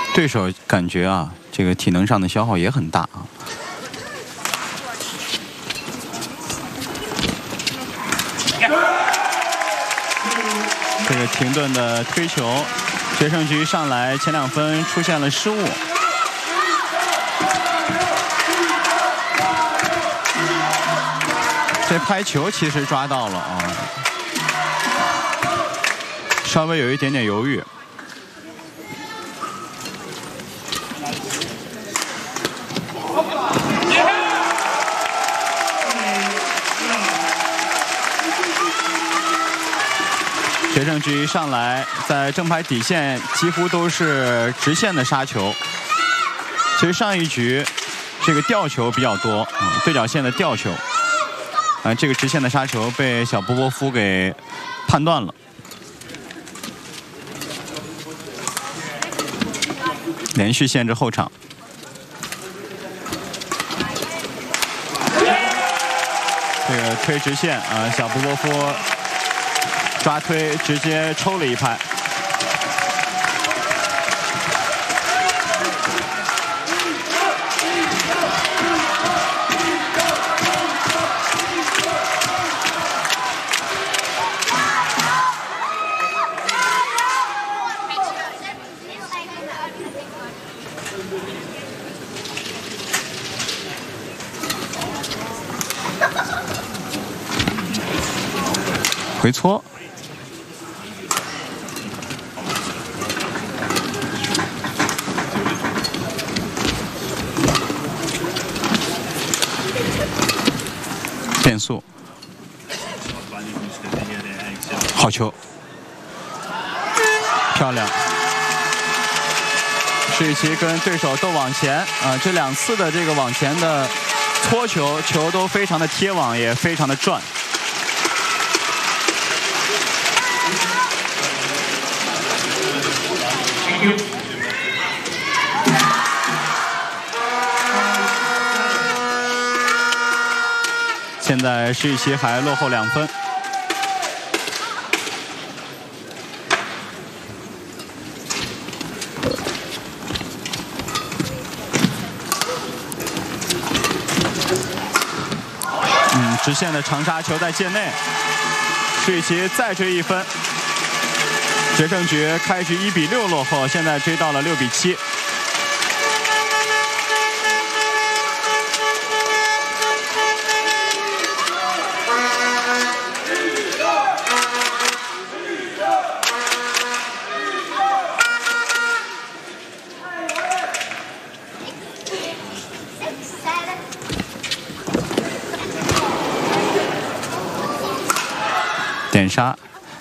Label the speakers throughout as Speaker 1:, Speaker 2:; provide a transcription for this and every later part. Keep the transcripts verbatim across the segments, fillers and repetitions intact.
Speaker 1: 对手感觉啊，这个体能上的消耗也很大啊。这个停顿的推球，决胜局上来前两分出现了失误。这拍球其实抓到了啊，稍微有一点点犹豫。决胜局上来，在正牌底线几乎都是直线的杀球。其实上一局这个吊球比较多，嗯，对角线的吊球，啊，这个直线的杀球被小波波夫给判断了。连续限制后场。这个推直线啊，小波波夫抓推直接抽了一拍。回搓，变速，好球，漂亮。施雨琦跟对手都往前啊，这两次的这个往前的搓球，球都非常的贴网，也非常的转。现在施雨琦还落后两分。嗯，直线的长杀球在界内，施雨琦再追一分。决胜局开局一比六落后，现在追到了六比七。点杀。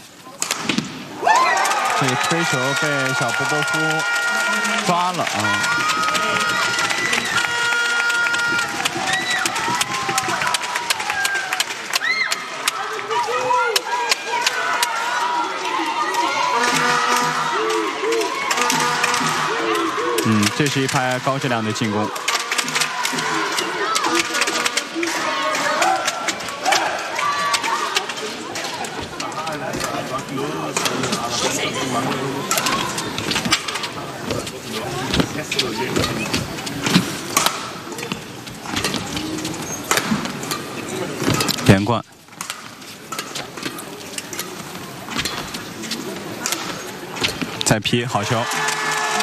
Speaker 1: 这个推球被小波波夫抓了啊！嗯，这是一拍高质量的进攻。连贯，再劈好球。